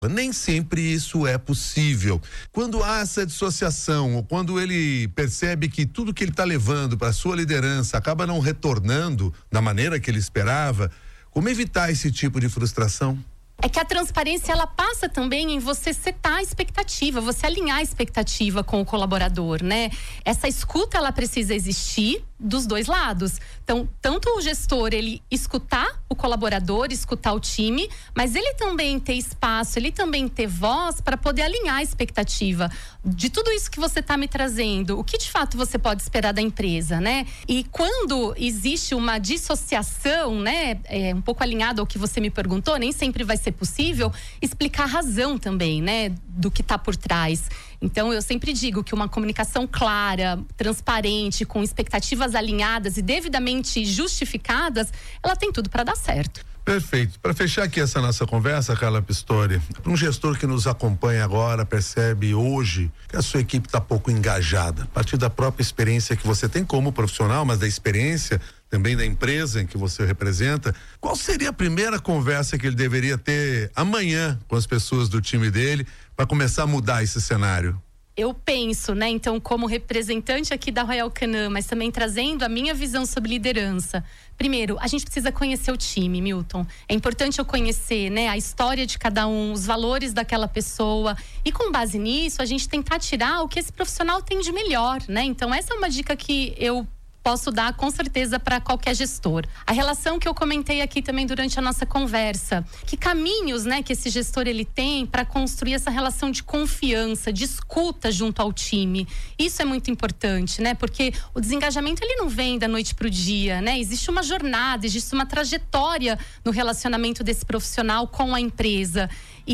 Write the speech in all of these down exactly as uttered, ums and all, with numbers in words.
Nem sempre isso é possível. Quando há essa dissociação, ou quando ele percebe que tudo que ele está levando para a sua liderança acaba não retornando da maneira que ele esperava, como evitar esse tipo de frustração? É que a transparência, ela passa também em você setar a expectativa, você alinhar a expectativa com o colaborador, né? Essa escuta, ela precisa existir dos dois lados. Então, tanto o gestor, ele escutar o colaborador, escutar o time, mas ele também ter espaço, ele também ter voz para poder alinhar a expectativa de tudo isso que você está me trazendo. O que de fato você pode esperar da empresa, né? E quando existe uma dissociação, né, é, um pouco alinhado ao que você me perguntou, nem sempre vai ser possível explicar a razão também, né, do que está por trás. Então, eu sempre digo que uma comunicação clara, transparente, com expectativas alinhadas e devidamente justificadas, ela tem tudo para dar certo. Perfeito. Para fechar aqui essa nossa conversa, Carla Pistori, para um gestor que nos acompanha agora, percebe hoje que a sua equipe está pouco engajada, a partir da própria experiência que você tem como profissional, mas da experiência também da empresa em que você representa, qual seria a primeira conversa que ele deveria ter amanhã com as pessoas do time dele para começar a mudar esse cenário? Eu penso, né, então, como representante aqui da Royal Canin, mas também trazendo a minha visão sobre liderança. Primeiro, a gente precisa conhecer o time, Milton. É importante eu conhecer, né, a história de cada um, os valores daquela pessoa. E com base nisso, a gente tentar tirar o que esse profissional tem de melhor, né? Então, essa é uma dica que eu posso dar com certeza para qualquer gestor. A relação que eu comentei aqui também durante a nossa conversa, que caminhos, né, que esse gestor ele tem para construir essa relação de confiança, de escuta junto ao time. Isso é muito importante, né? Porque o desengajamento ele não vem da noite pro dia, né? Existe uma jornada, existe uma trajetória no relacionamento desse profissional com a empresa.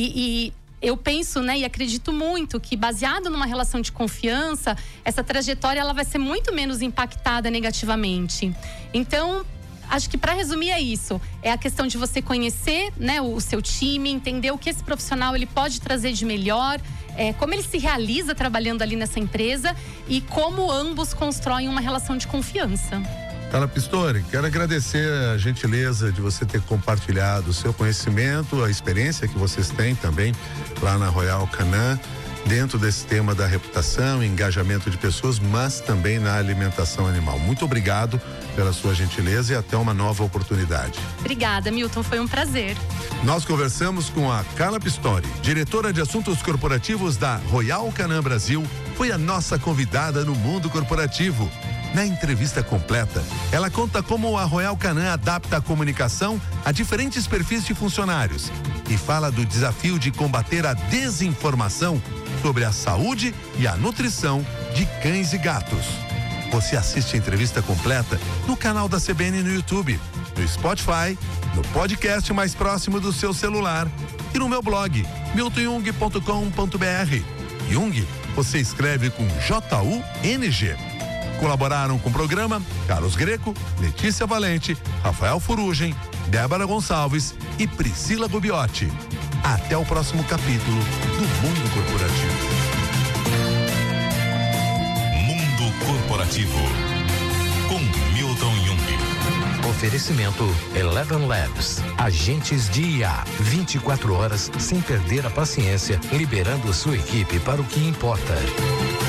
E, e eu penso, né, e acredito muito que baseado numa relação de confiança, essa trajetória ela vai ser muito menos impactada negativamente. Então, acho que para resumir é isso, é a questão de você conhecer, né, o, o seu time, entender o que esse profissional ele pode trazer de melhor, é, como ele se realiza trabalhando ali nessa empresa e como ambos constroem uma relação de confiança. Carla Pistori, quero agradecer a gentileza de você ter compartilhado o seu conhecimento, a experiência que vocês têm também lá na Royal Canin, dentro desse tema da reputação, engajamento de pessoas, mas também na alimentação animal. Muito obrigado pela sua gentileza e até uma nova oportunidade. Obrigada, Milton, foi um prazer. Nós conversamos com a Carla Pistori, diretora de assuntos corporativos da Royal Canin Brasil, foi a nossa convidada no Mundo Corporativo. Na entrevista completa, ela conta como a Royal Canin adapta a comunicação a diferentes perfis de funcionários e fala do desafio de combater a desinformação sobre a saúde e a nutrição de cães e gatos. Você assiste a entrevista completa no canal da C B N no YouTube, no Spotify, no podcast mais próximo do seu celular e no meu blog, milton jung ponto com ponto b r. Jung, você escreve com J U N G. Colaboraram com o programa Carlos Greco, Letícia Valente, Rafael Furugem, Débora Gonçalves e Priscila Gubiotti. Até o próximo capítulo do Mundo Corporativo. Mundo Corporativo com Milton Jung. Oferecimento Eleven Labs, agentes de I A, vinte e quatro horas sem perder a paciência, liberando sua equipe para o que importa.